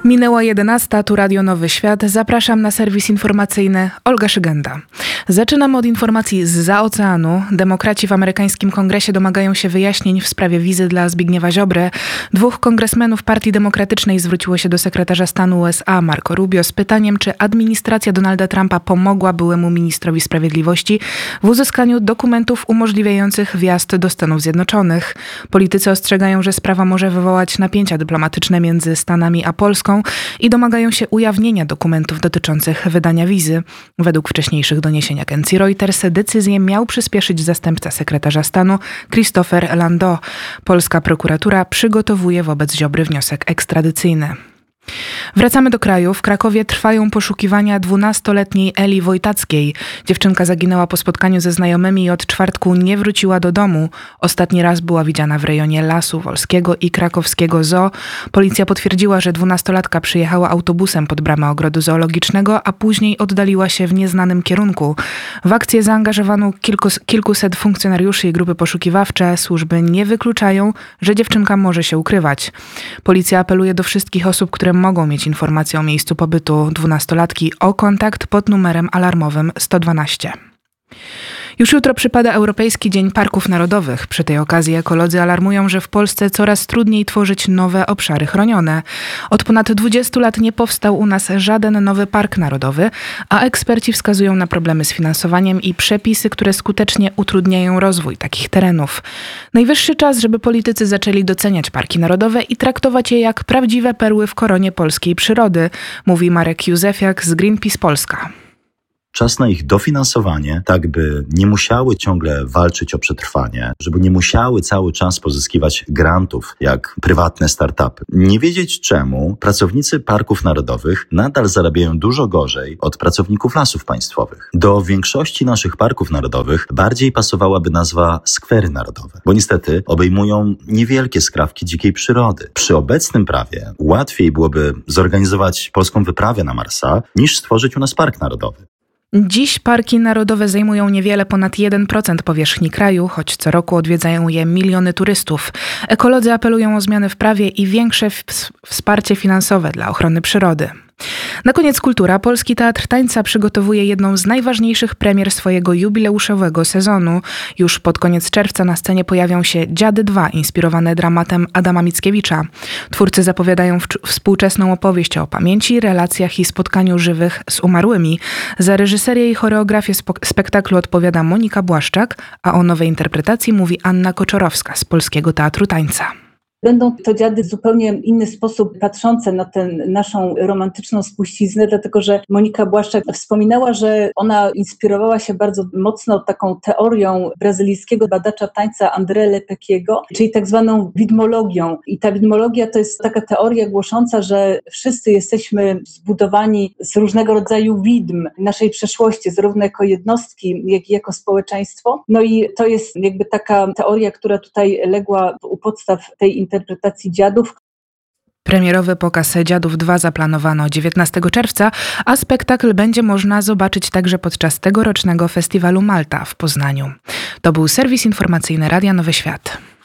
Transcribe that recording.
Minęła 11, tu Radio Nowy Świat. Zapraszam na serwis informacyjny Olga Szygenda. Zaczynam od informacji zza oceanu. Demokraci w amerykańskim kongresie domagają się wyjaśnień w sprawie wizy dla Zbigniewa Ziobry. 2 kongresmenów Partii Demokratycznej zwróciło się do sekretarza stanu USA Marco Rubio z pytaniem, czy administracja Donalda Trumpa pomogła byłemu ministrowi sprawiedliwości w uzyskaniu dokumentów umożliwiających wjazd do Stanów Zjednoczonych. Politycy ostrzegają, że sprawa może wywołać napięcia dyplomatyczne między Stanami a Polską i domagają się ujawnienia dokumentów dotyczących wydania wizy. Według wcześniejszych doniesień agencji Reuters decyzję miał przyspieszyć zastępca sekretarza stanu Christopher Landau. Polska prokuratura przygotowuje wobec Ziobry wniosek ekstradycyjny. Wracamy do kraju. W Krakowie trwają poszukiwania 12-letniej Eli Wojtackiej. Dziewczynka zaginęła po spotkaniu ze znajomymi i od czwartku nie wróciła do domu. Ostatni raz była widziana w rejonie Lasu Wolskiego i krakowskiego zoo. Policja potwierdziła, że 12-latka przyjechała autobusem pod bramę ogrodu zoologicznego, a później oddaliła się w nieznanym kierunku. W akcję zaangażowano kilkuset funkcjonariuszy i grupy poszukiwawcze. Służby nie wykluczają, że dziewczynka może się ukrywać. Policja apeluje do wszystkich osób, które mogą mieć informacje o miejscu pobytu 12-latki, o kontakt pod numerem alarmowym 112. Już jutro przypada Europejski Dzień Parków Narodowych. Przy tej okazji ekolodzy alarmują, że w Polsce coraz trudniej tworzyć nowe obszary chronione. Od ponad 20 lat nie powstał u nas żaden nowy park narodowy, a eksperci wskazują na problemy z finansowaniem i przepisy, które skutecznie utrudniają rozwój takich terenów. Najwyższy czas, żeby politycy zaczęli doceniać parki narodowe i traktować je jak prawdziwe perły w koronie polskiej przyrody, mówi Marek Józefiak z Greenpeace Polska. Czas na ich dofinansowanie, tak by nie musiały ciągle walczyć o przetrwanie, żeby nie musiały cały czas pozyskiwać grantów jak prywatne startupy. Nie wiedzieć czemu pracownicy parków narodowych nadal zarabiają dużo gorzej od pracowników lasów państwowych. Do większości naszych parków narodowych bardziej pasowałaby nazwa skwery narodowe, bo niestety obejmują niewielkie skrawki dzikiej przyrody. Przy obecnym prawie łatwiej byłoby zorganizować polską wyprawę na Marsa niż stworzyć u nas park narodowy. Dziś parki narodowe zajmują niewiele ponad 1% powierzchni kraju, choć co roku odwiedzają je miliony turystów. Ekolodzy apelują o zmiany w prawie i większe wsparcie finansowe dla ochrony przyrody. Na koniec kultura. Polski Teatr Tańca przygotowuje jedną z najważniejszych premier swojego jubileuszowego sezonu. Już pod koniec czerwca na scenie pojawią się Dziady 2, inspirowane dramatem Adama Mickiewicza. Twórcy zapowiadają współczesną opowieść o pamięci, relacjach i spotkaniu żywych z umarłymi. Za reżyserię i choreografię spektaklu odpowiada Monika Błaszczak, a o nowej interpretacji mówi Anna Koczorowska z Polskiego Teatru Tańca. Będą to dziady w zupełnie inny sposób patrzące na tę naszą romantyczną spuściznę, dlatego że Monika Błaszczak wspominała, że ona inspirowała się bardzo mocno taką teorią brazylijskiego badacza tańca André Lepeckiego, czyli tak zwaną widmologią. I ta widmologia to jest taka teoria głosząca, że wszyscy jesteśmy zbudowani z różnego rodzaju widm naszej przeszłości, zarówno jako jednostki, jak i jako społeczeństwo. No i to jest jakby taka teoria, która tutaj legła u podstaw tej interpretacji dziadów. Premierowy pokaz Dziadów 2 zaplanowano 19 czerwca, a spektakl będzie można zobaczyć także podczas tegorocznego festiwalu Malta w Poznaniu. To był serwis informacyjny Radia Nowy Świat.